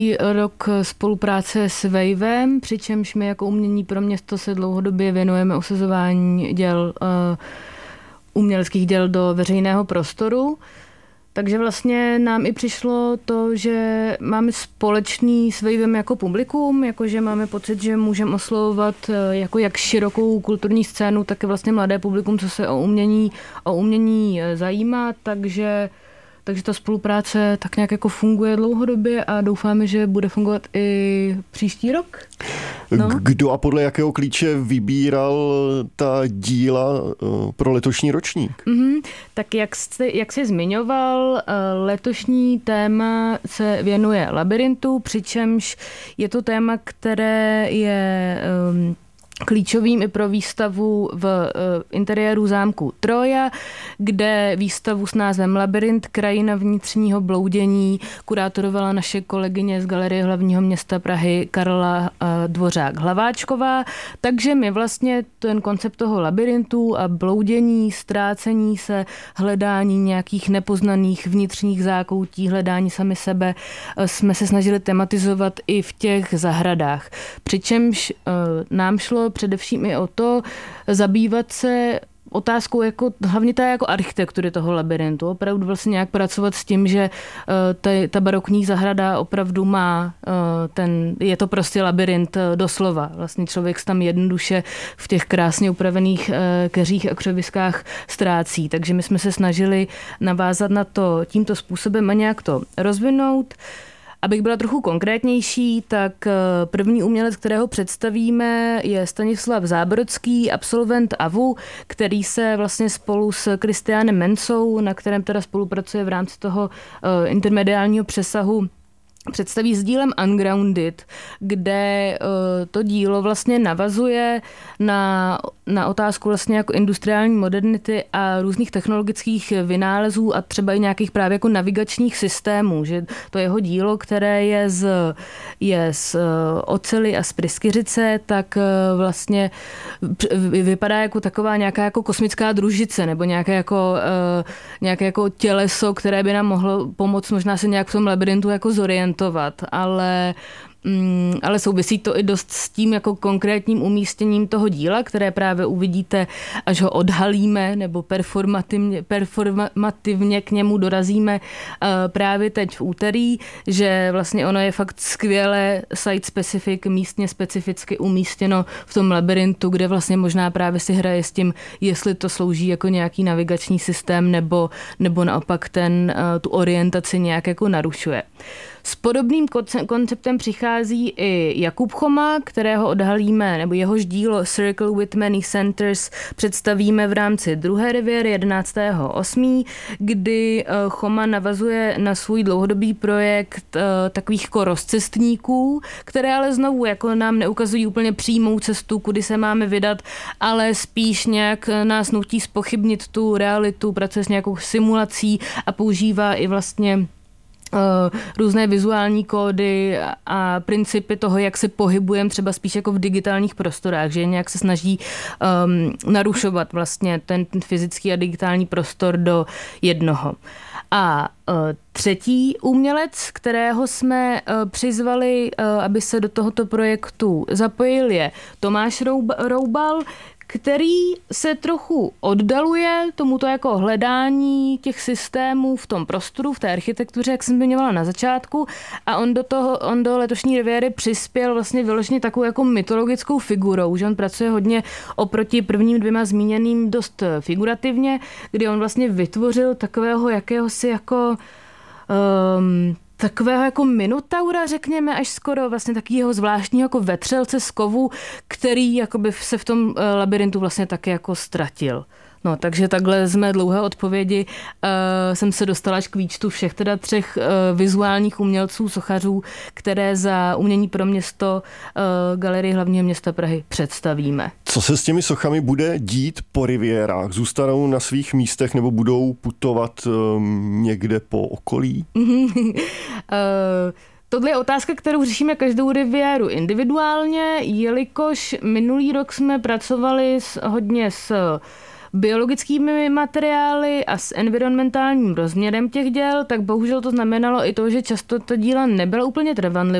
rok spolupráce s Wavem, přičemž my jako Umění pro město se dlouhodobě věnujeme usazování uměleckých děl do veřejného prostoru. Takže vlastně nám i přišlo to, že máme společný s Wavem jako publikum, jakože máme pocit, že můžeme oslovovat jako jak širokou kulturní scénu, tak i vlastně mladé publikum, co se o umění zajímá, takže ta spolupráce tak nějak jako funguje dlouhodobě a doufáme, že bude fungovat i příští rok. No. Kdo a podle jakého klíče vybíral ta díla pro letošní ročník? Tak jak jsi zmiňoval, letošní téma se věnuje labyrintu, přičemž je to téma, které je klíčovým i pro výstavu v interiéru zámku Troja, kde výstavu s názvem Labyrint, krajina vnitřního bloudění kurátorovala naše kolegyně z Galerie hlavního města Prahy Karla Dvořák-Hlaváčková. Takže my vlastně ten koncept toho labyrintu a bloudění, ztrácení se, hledání nějakých nepoznaných vnitřních zákoutí, hledání sami sebe jsme se snažili tematizovat i v těch zahradách. Přičemž nám šlo především i o to zabývat se otázkou hlavně jako architektury toho labyrintu. Opravdu vlastně nějak pracovat s tím, že ta barokní zahrada opravdu má je to prostě labyrint doslova. Vlastně člověk se tam jednoduše v těch krásně upravených keřích a křoviskách ztrácí. Takže my jsme se snažili navázat na to tímto způsobem a nějak to rozvinout. Abych byla trochu konkrétnější, tak první umělec, kterého představíme, je Stanislav Zábrodský, absolvent AVU, který se vlastně spolu s Kristiánem Mencou, na kterém teda spolupracuje v rámci toho intermediálního přesahu, představí s dílem Ungrounded, kde to dílo vlastně navazuje na otázku vlastně jako industriální modernity a různých technologických vynálezů a třeba i nějakých právě jako navigačních systémů, že to jeho dílo, které je z oceli a z pryskyřice, tak vlastně vypadá jako taková nějaká jako kosmická družice nebo nějaké jako těleso, které by nám mohlo pomoct možná se nějak v tom labyrintu jako zorientovat, ale souvisí to i dost s tím jako konkrétním umístěním toho díla, které právě uvidíte, až ho odhalíme nebo performativně k němu dorazíme právě teď v úterý, že vlastně ono je fakt skvěle site-specific, místně specificky umístěno v tom labyrintu, kde vlastně možná právě si hraje s tím, jestli to slouží jako nějaký navigační systém nebo naopak tu orientaci nějak jako narušuje. S podobným konceptem přichází i Jakub Choma, kterého odhalíme, nebo jehož dílo Circle with Many Centers představíme v rámci druhé riviéry 11.8., kdy Choma navazuje na svůj dlouhodobý projekt takových jako rozcestníků, které ale znovu jako nám neukazují úplně přímou cestu, kudy se máme vydat, ale spíš nějak nás nutí zpochybnit tu realitu, pracuje s nějakou simulací a používá i vlastně různé vizuální kódy a principy toho, jak se pohybujeme třeba spíš jako v digitálních prostorách, že nějak se snaží narušovat vlastně ten fyzický a digitální prostor do jednoho. A třetí umělec, kterého jsme přizvali, aby se do tohoto projektu zapojil, je Tomáš Roubal, který se trochu oddaluje tomuto jako hledání těch systémů v tom prostoru, v té architektuře, jak jsem zmiňovala na začátku, a on do letošní riviéry přispěl vlastně vyloženě takovou jako mytologickou figurou, že on pracuje hodně oproti prvním dvěma zmíněným dost figurativně, kdy on vlastně vytvořil takového jakéhosi jako takového jako minotaura, řekněme, až skoro vlastně takového zvláštního jako vetřelce z kovu, který jakoby se v tom labyrintu vlastně taky jako ztratil. No, takže takhle z mé dlouhé odpovědi jsem se dostala až k výčtu všech teda 3 vizuálních umělců, sochařů, které za Umění pro město Galerii hlavního města Prahy představíme. Co se s těmi sochami bude dít po rivierách? Zůstanou na svých místech nebo budou putovat někde po okolí? Tohle je otázka, kterou řešíme každou riviéru individuálně, jelikož minulý rok jsme pracovali hodně s biologickými materiály a s environmentálním rozměrem těch děl, tak bohužel to znamenalo i to, že často ta díla nebyla úplně trvanlivá